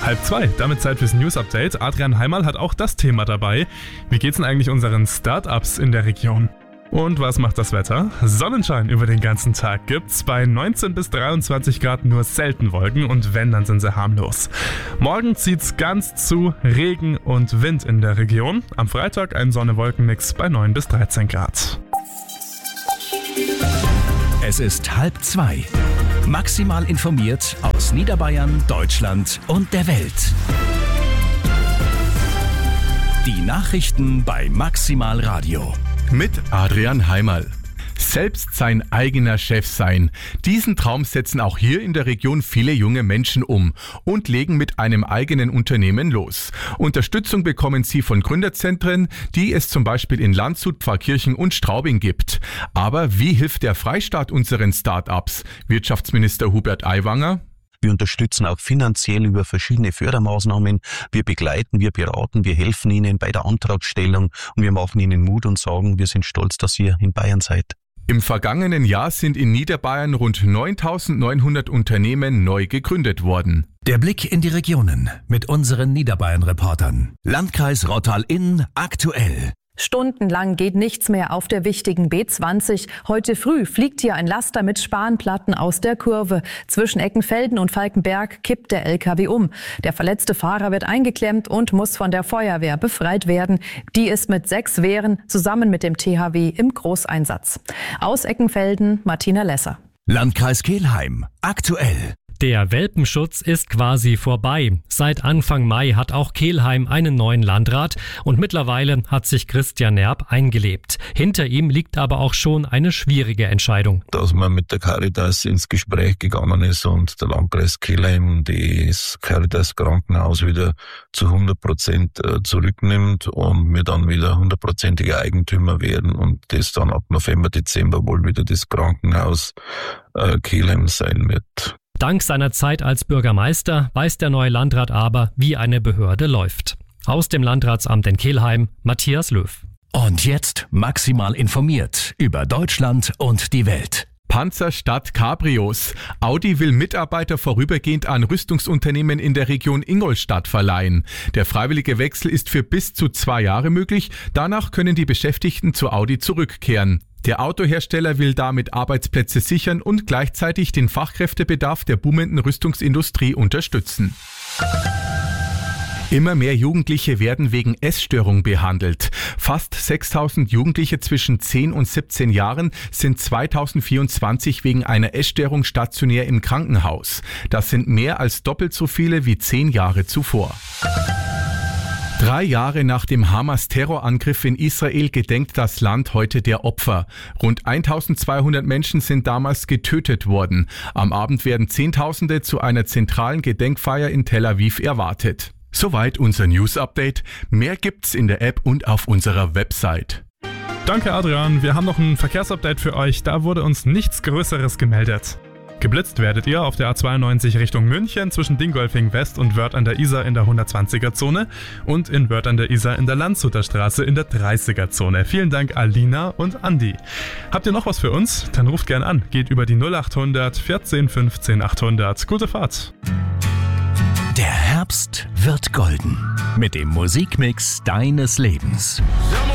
1:30. Damit Zeit fürs News-Update. Adrian Heimal hat auch das Thema dabei. Wie geht's denn eigentlich unseren Start-ups in der Region? Und was macht das Wetter? Sonnenschein über den ganzen Tag gibt's. Bei 19 bis 23 Grad nur selten Wolken und wenn, dann sind sie harmlos. Morgen zieht's ganz zu, Regen und Wind in der Region. Am Freitag ein Sonne-Wolken-Mix bei 9 bis 13 Grad. Es ist 1:30. Maximal informiert aus Niederbayern, Deutschland und der Welt. Die Nachrichten bei Maximal Radio. Mit Adrian Heimal. Selbst sein eigener Chef sein. Diesen Traum setzen auch hier in der Region viele junge Menschen um und legen mit einem eigenen Unternehmen los. Unterstützung bekommen sie von Gründerzentren, die es zum Beispiel in Landshut, Pfarrkirchen und Straubing gibt. Aber wie hilft der Freistaat unseren Start-ups? Wirtschaftsminister Hubert Aiwanger: Wir unterstützen auch finanziell über verschiedene Fördermaßnahmen. Wir begleiten, wir beraten, wir helfen Ihnen bei der Antragstellung und wir machen Ihnen Mut und sagen, wir sind stolz, dass ihr in Bayern seid. Im vergangenen Jahr sind in Niederbayern rund 9.900 Unternehmen neu gegründet worden. Der Blick in die Regionen mit unseren Niederbayern-Reportern. Landkreis Rottal-Inn aktuell. Stundenlang geht nichts mehr auf der wichtigen B20. Heute früh fliegt hier ein Laster mit Spanplatten aus der Kurve. Zwischen Eckenfelden und Falkenberg kippt der LKW um. Der verletzte Fahrer wird eingeklemmt und muss von der Feuerwehr befreit werden. Die ist mit 6 Wehren zusammen mit dem THW im Großeinsatz. Aus Eckenfelden Martina Lesser. Landkreis Kelheim aktuell. Der Welpenschutz ist quasi vorbei. Seit Anfang Mai hat auch Kelheim einen neuen Landrat und mittlerweile hat sich Christian Nerb eingelebt. Hinter ihm liegt aber auch schon eine schwierige Entscheidung. Dass man mit der Caritas ins Gespräch gegangen ist und der Landkreis Kelheim das Caritas Krankenhaus wieder zu 100% zurücknimmt und wir dann wieder 100%ige Eigentümer werden und das dann ab November, Dezember wohl wieder das Krankenhaus Kelheim sein wird. Dank seiner Zeit als Bürgermeister weiß der neue Landrat aber, wie eine Behörde läuft. Aus dem Landratsamt in Kelheim, Matthias Löw. Und jetzt maximal informiert über Deutschland und die Welt. Panzer statt Cabrios. Audi will Mitarbeiter vorübergehend an Rüstungsunternehmen in der Region Ingolstadt verleihen. Der freiwillige Wechsel ist für bis zu 2 Jahre möglich. Danach können die Beschäftigten zu Audi zurückkehren. Der Autohersteller will damit Arbeitsplätze sichern und gleichzeitig den Fachkräftebedarf der boomenden Rüstungsindustrie unterstützen. Immer mehr Jugendliche werden wegen Essstörung behandelt. Fast 6.000 Jugendliche zwischen 10 und 17 Jahren sind 2024 wegen einer Essstörung stationär im Krankenhaus. Das sind mehr als doppelt so viele wie 10 Jahre zuvor. 3 Jahre nach dem Hamas-Terrorangriff in Israel gedenkt das Land heute der Opfer. Rund 1.200 Menschen sind damals getötet worden. Am Abend werden Zehntausende zu einer zentralen Gedenkfeier in Tel Aviv erwartet. Soweit unser News-Update. Mehr gibt's in der App und auf unserer Website. Danke Adrian, wir haben noch ein Verkehrsupdate für euch. Da wurde uns nichts Größeres gemeldet. Geblitzt werdet ihr auf der A92 Richtung München zwischen Dingolfing West und Wörth an der Isar in der 120er-Zone und in Wörth an der Isar in der Landshuter Straße in der 30er-Zone. Vielen Dank Alina und Andi. Habt ihr noch was für uns? Dann ruft gern an. Geht über die 0800 14 15 800. Gute Fahrt. Der Herbst wird golden mit dem Musikmix deines Lebens.